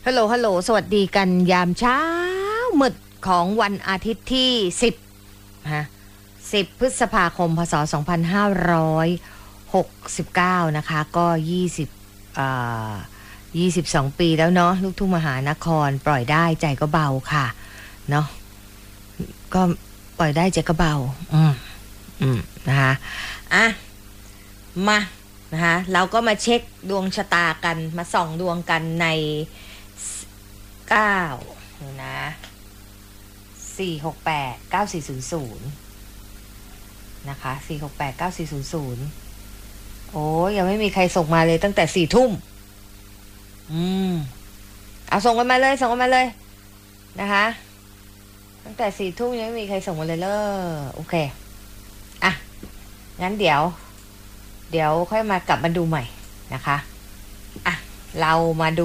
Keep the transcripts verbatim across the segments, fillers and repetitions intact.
ฮัลโหลฮัลโหลสวัสดีกันยามเช้ามืดของวันอาทิตย์ที่สิบฮะสิบพฤษภาคมพศสองพันห้าร้อยหกสิบเก้านะคะก็ยี่สิบอ่ายี่สิบสองปีแล้วเนาะลูกทุ่งมหานครปล่อยได้ใจก็เบาค่ะเนาะก็ปล่อยได้ใจก็เบาอืมอืมนะคะอ่ะมานะคะเราก็มาเช็คดวงชะตากันมาส่องดวงกันในเก้านะสี่หกแปดเก้าสี่ศูนย์ศูนย์นะคะสี่หกแปดเก้าสี่ศูนย์ศูนย์โอ้ยังไม่มีใครส่งมาเลยตั้งแต่สี่ทุ่มอืมเอาส่งกันมาเลยส่งกันมาเลยนะคะตั้งแต่สี่ทุ่มยังไม่มีใครส่งมาเลยเลยโอเคอ่ะงั้นเดี๋ยวเดี๋ยวค่อยมากลับมาดูใหม่นะคะอ่ะเรามาดู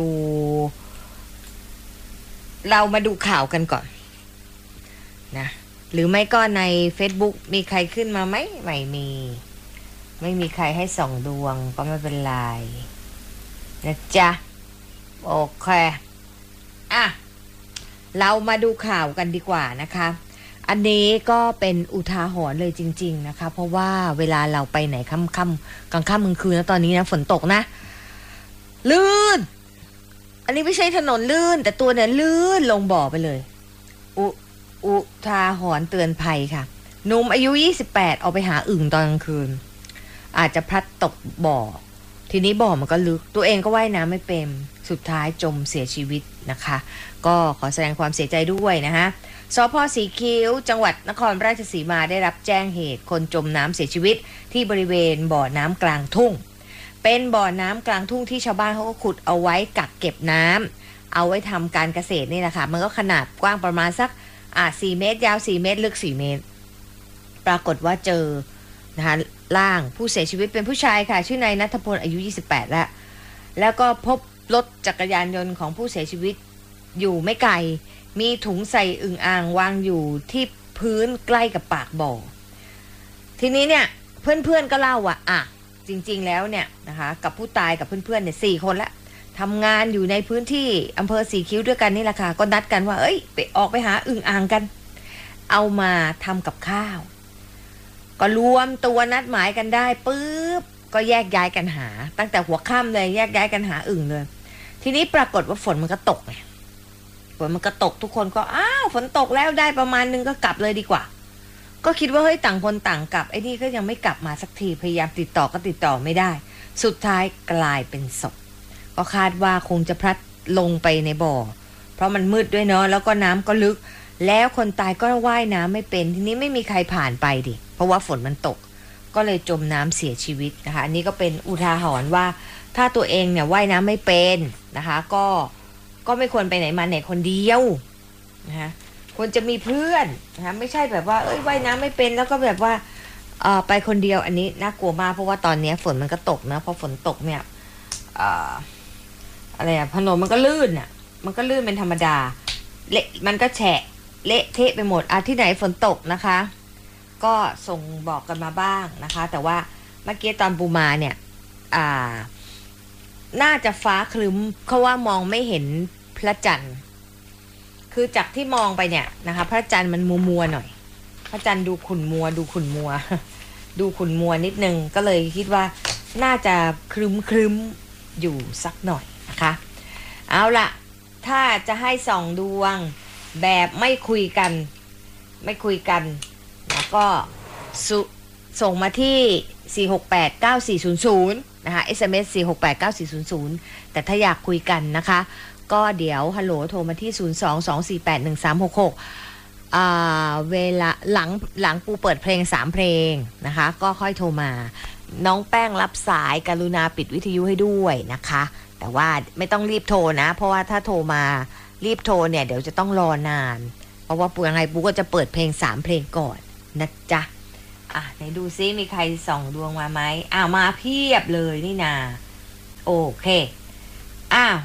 เรามาดูข่าวกันก่อนนะหรือไม่ก็ใน Facebook มีใครขึ้นมาไหมไม่มีไม่มีใครให้ส่องดวงก็ไม่เป็นไรนะจ๊ะโอเคอ่ะเรามาดูข่าวกันดีกว่านะคะอันนี้ก็เป็นอุทาหรณ์เลยจริงๆนะคะเพราะว่าเวลาเราไปไหนค่ำๆกลางค่ำกลางคืนนะตอนนี้นะฝนตกนะลื่นอันนี้ไม่ใช่ถนนลื่นแต่ตัวเนี่ยลื่นลงบ่อไปเลยอุอุทาหรณ์เตือนภัยค่ะหนุ่มอายุยี่สิบแปดออกไปหาอึ่งตอนกลางคืนอาจจะพลัดตกบ่อทีนี้บ่อมันก็ลึกตัวเองก็ว่ายน้ำไม่เป็นสุดท้ายจมเสียชีวิตนะคะก็ขอแสดงความเสียใจด้วยนะฮะสภ.สีคิ้วจังหวัดนครราชสีมาได้รับแจ้งเหตุคนจมน้ำเสียชีวิตที่บริเวณบ่อน้ำกลางทุ่งเป็นบ่อน้ำกลางทุ่งที่ชาวบ้านเขาก็ขุดเอาไว้กักเก็บน้ำเอาไว้ทำการเกษตรนี่แหละค่ะมันก็ขนาดกว้างประมาณสักอ่ะสี่เมตรยาวสี่เมตรลึกสี่เมตรปรากฏว่าเจอนะคะร่างผู้เสียชีวิตเป็นผู้ชายค่ะชื่อนายณัฐพลอายุยี่สิบแปดแล้วแล้วก็พบรถจักรยานยนต์ของผู้เสียชีวิตอยู่ไม่ไกลมีถุงใส่อึ่งอ่างวางอยู่ที่พื้นใกล้กับปากบ่อทีนี้เนี่ยเพื่อนๆก็เล่าว่าอ่ะจริงๆแล้วเนี่ยนะคะกับผู้ตายกับเพื่อนๆเนี่ยสี่คนละทำงานอยู่ในพื้นที่อำเภอสีคิ้วด้วยกันนี่แหละค่ะก็นัดกันว่าเอ้ยไปออกไปหาอึ่งอ่างกันเอามาทำกับข้าวก็รวมตัวนัดหมายกันได้ปุ๊บก็แยกย้ายกันหาตั้งแต่หัวค่ำเลยแยกย้ายกันหาอึ่งเลยทีนี้ปรากฏว่าฝนมันก็ตกไงฝนมันก็ตกทุกคนก็อ้าวฝนตกแล้วได้ประมาณนึงก็กลับเลยดีกว่าก็คิดว่าเฮ้ยต่างคนต่างกลับไอ้นี่ก็ยังไม่กลับมาสักทีพยายามติดต่อก็ติดต่อไม่ได้สุดท้ายกลายเป็นศพก็คาดว่าคงจะพลัดลงไปในบ่อเพราะมันมืดด้วยเนาะแล้วก็น้ำก็ลึกแล้วคนตายก็ว่ายน้ำไม่เป็นทีนี้ไม่มีใครผ่านไปดิเพราะว่าฝนมันตกก็เลยจมน้ำเสียชีวิตนะคะอันนี้ก็เป็นอุทาหรณ์ว่าถ้าตัวเองเนี่ยว่ายน้ำไม่เป็นนะคะก็ก็ไม่ควรไปไหนมาไหนคนเดียวนะคะควรจะมีเพื่อนนะคะไม่ใช่แบบว่าเอ้ยว่ายน้ำไม่เป็นแล้วก็แบบว่าเอ่อไปคนเดียวอันนี้น่ากลัวมากเพราะว่าตอนนี้ฝนมันก็ตกนะพอฝนตกเนี่ยเอ่ออะไรอะถนนมันก็ลื่นอ่ะมันก็ลื่นเป็นธรรมดาเละมันก็แฉะเละเทะไปหมดอ่ะที่ไหนฝนตกนะคะก็ส่งบอกกันมาบ้างนะคะแต่ว่าเมื่อกี้ตอนปูมาเนี่ยอ่าน่าจะฟ้าครึ้มเพราะว่ามองไม่เห็นพระจันทร์คือจากที่มองไปเนี่ยนะคะพระจันทร์มันมัวมัวหน่อยพระจันทร์ดูขุ่นมัวดูขุ่นมัว ดูขุ่นมัวนิดนึงก็เลยคิดว่าน่าจะครึ้มครึ้มอยู่สักหน่อยนะคะเอาละถ้าจะให้ส่องดวงแบบไม่คุยกันไม่คุยกันแล้วก็ส่งมาที่สี่หกแปดเก้าสี่ศูนย์ศูนย์นะคะ เอส เอ็ม เอส สี่หกแปดเก้าสี่ศูนย์ศูนย์แต่ถ้าอยากคุยกันนะคะก็เดี๋ยวฮัลโหลโทรมาที่ศูนย์ สอง สอง สี่ แปด หนึ่ง สาม หก หกอ่าเวลาหลังหลังปูเปิดเพลงสามเพลงนะคะก็ค่อยโทรมาน้องแป้งรับสายกรุณาปิดวิทยุให้ด้วยนะคะแต่ว่าไม่ต้องรีบโทรนะเพราะว่าถ้าโทรมารีบโทรเนี่ยเดี๋ยวจะต้องรอนานเพราะว่าปูยังไงปูก็จะเปิดเพลงสามเพลงก่อนนะจ๊ะอ่ะไหนดูซิมีใครส่องดวงมาไหมอ้าวมาเพียบเลยนี่นาโอเคอ้าว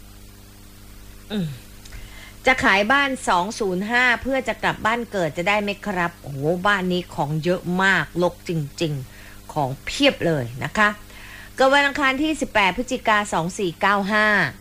จะขายบ้านสองศูนย์ห้าเพื่อจะกลับบ้านเกิดจะได้ไหมครับโอ้โหบ้านนี้ของเยอะมากรกจริงๆของเพียบเลยนะคะเกิดวันอังคารที่สิบแปดพฤศจิกายนสองสี่เก้าห้า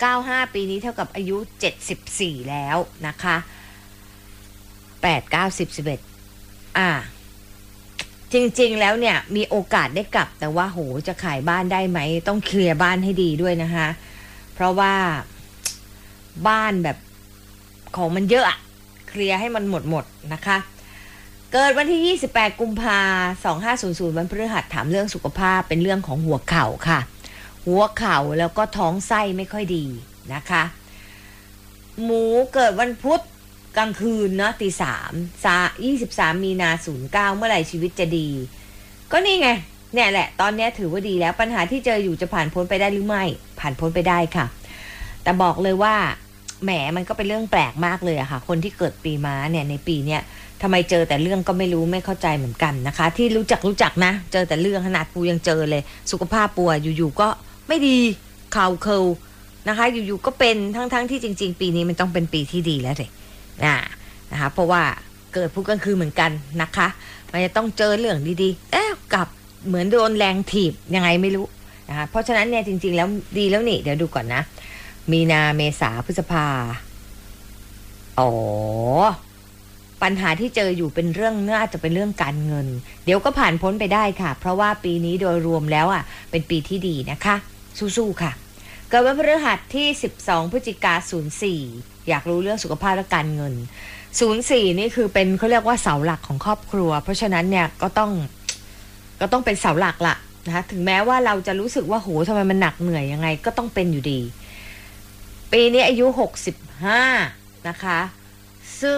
เก้าห้าปีนี้เท่ากับอายุเจ็ดสิบสี่แล้วนะคะแปด เก้า สิบ สิบเอ็ดอ่าจริงๆแล้วเนี่ยมีโอกาสได้กลับแต่ว่าโหจะขายบ้านได้ไหมต้องเคลียร์บ้านให้ดีด้วยนะคะเพราะว่าบ้านแบบของมันเยอะอะเคลียร์ให้มันหมดหมดนะคะเกิดวันที่ยี่สิบแปดกุมภาพันธ์สองพันห้าร้อยวันพฤหัสถามเรื่องสุขภาพเป็นเรื่องของหัวเข่าค่ะหัวเข่าแล้วก็ท้องไส้ไม่ค่อยดีนะคะหมูเกิดวันพุธกลางคืนเนาะตีสามซายี่สิบสามมีนาศูนย์เก้าเมื่อไหร่ชีวิตจะดีก็นี่ไงเนี่ยแหละตอนนี้ถือว่าดีแล้วปัญหาที่เจออยู่จะผ่านพ้นไปได้หรือไม่ผ่านพ้นไปได้ค่ะแต่บอกเลยว่าแหมมันก็เป็นเรื่องแปลกมากเลยอะค่ะคนที่เกิดปีม้าเนี่ยในปีเนี้ยทำไมเจอแต่เรื่องก็ไม่รู้ไม่เข้าใจเหมือนกันนะคะที่รู้จักรู้จักนะเจอแต่เรื่องขนาดปูยังเจอเลยสุขภาพปัวอยู่ๆก็ไม่ดีเข่าเคิลนะคะอยู่ๆก็เป็นทั้งๆที่จริงๆปีนี้มันต้องเป็นปีที่ดีแล้วเลยนะนะคะเพราะว่าเกิดพุธกลางคืนเหมือนกันนะคะมันจะต้องเจอเรื่องดีๆเอ๊ะกับเหมือนโดนแรงถีบยังไงไม่รู้นะคะเพราะฉะนั้นเนี่ยจริงๆแล้วดีแล้วนี่เดี๋ยวดูก่อนนะมีนาเมษาพฤษภาอ๋อปัญหาที่เจออยู่เป็นเรื่องน่าจะเป็นเรื่องการเงินเดี๋ยวก็ผ่านพ้นไปได้ค่ะเพราะว่าปีนี้โดยรวมแล้วอ่ะเป็นปีที่ดีนะคะสู้ๆค่ะเกิดวันพฤหัสที่สิบสองพฤศจิกายนศูนย์สี่อยากรู้เรื่องสุขภาพและการเงินศูนย์สี่นี่คือเป็นเขาเรียกว่าเสาหลักของครอบครัวเพราะฉะนั้นเนี่ยก็ต้องก็ต้องเป็นเสาหลักละนะคะถึงแม้ว่าเราจะรู้สึกว่าโหทำไมมันหนักเหนื่อยยังไงก็ต้องเป็นอยู่ดีปีนี้อายุหกสิบห้านะคะซึ่ง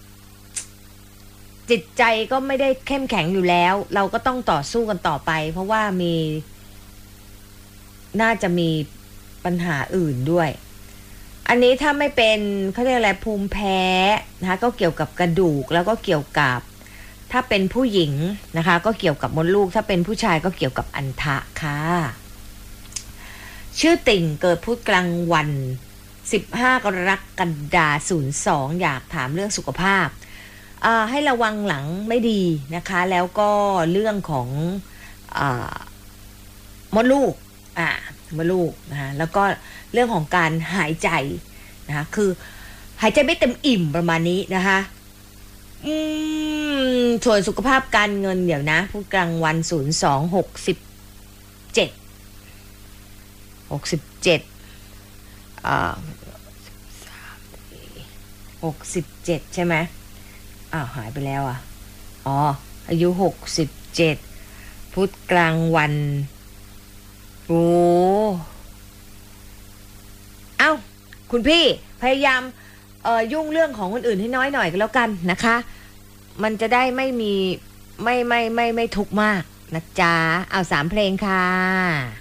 จิตใจก็ไม่ได้เข้มแข็งอยู่แล้วเราก็ต้องต่อสู้กันต่อไปเพราะว่ามีน่าจะมีปัญหาอื่นด้วยอันนี้ถ้าไม่เป็นเขาเรียกอะไรภูมิแพ้นะคะก็เกี่ยวกับกระดูกแล้วก็เกี่ยวกับถ้าเป็นผู้หญิงนะคะก็เกี่ยวกับมดลูกถ้าเป็นผู้ชายก็เกี่ยวกับอันทะค่ะชื่อติ่งเกิดพุธกลางวันสิบห้ากรกฎาคมศูนย์สองอยากถามเรื่องสุขภาพให้ระวังหลังไม่ดีนะคะแล้วก็เรื่องของมดลูกอ่ามดลูกนะคะแล้วก็เรื่องของการหายใจนะคะคือหายใจไม่เต็มอิ่มประมาณนี้นะคะอืมส่วนสุขภาพการเงินเดี๋ยวนะพูดกลางวันศูนย์สองหกสิบเจ็ดหกสิบเจ็ดอ่าหกสิบเจ็ดใช่ไหมอ้าวหายไปแล้วอ่ะอ๋ออายุหกสิบเจ็ดพุธกลางวันโอ้เอ้าคุณพี่พยายามเอ่อยุ่งเรื่องของคนอื่นให้น้อยหน่อยก็แล้วกันนะคะมันจะได้ไม่มีไม่ไม่ไม่ไม่ทุกข์มากนะจ๊ะเอาสามเพลงค่ะ